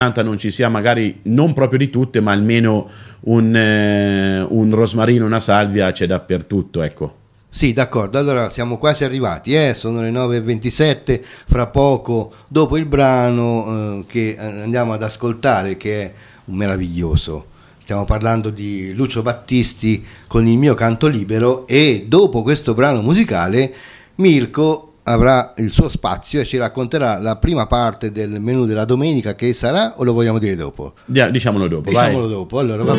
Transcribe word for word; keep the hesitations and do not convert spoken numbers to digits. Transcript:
non ci sia magari non proprio di tutte, ma almeno un, eh, un rosmarino, una salvia c'è dappertutto, ecco. Sì, d'accordo, allora siamo quasi arrivati, eh? Sono le nove e ventisette, fra poco, dopo il brano eh, che andiamo ad ascoltare, che è un meraviglioso, stiamo parlando di Lucio Battisti con Il mio canto libero, e dopo questo brano musicale Mirko avrà il suo spazio e ci racconterà la prima parte del menù della domenica, che sarà, o lo vogliamo dire dopo? Diciamolo dopo, Diciamolo vai. dopo, allora va